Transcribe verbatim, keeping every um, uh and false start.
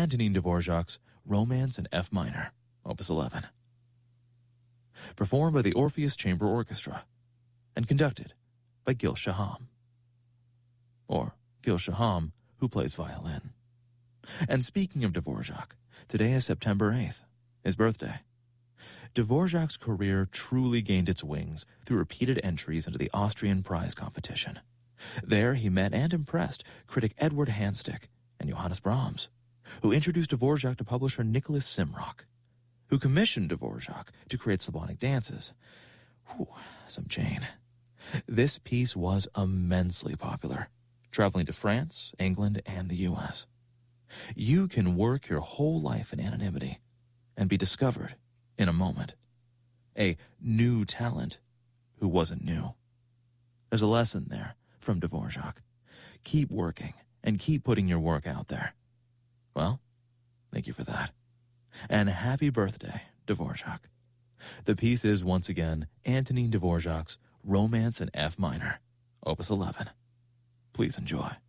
Antonin Dvorak's Romance in F minor, Opus eleven. Performed by the Orpheus Chamber Orchestra and conducted by Gil Shaham. Or Gil Shaham, who plays violin. And speaking of Dvorak, today is September eighth, his birthday. Dvorak's career truly gained its wings through repeated entries into the Austrian prize competition. There he met and impressed critic Edward Handstick and Johannes Brahms, who introduced Dvorak to publisher Nicholas Simrock, who commissioned Dvorak to create Slavonic dances. Whew, some chain. This piece was immensely popular, traveling to France, England, and the U S. You can work your whole life in anonymity and be discovered in a moment. A new talent who wasn't new. There's a lesson there from Dvorak. Keep working and keep putting your work out there. Well, thank you for that. And happy birthday, Dvorak. The piece is, once again, Antonin Dvorak's Romance in F minor, Opus eleven. Please enjoy.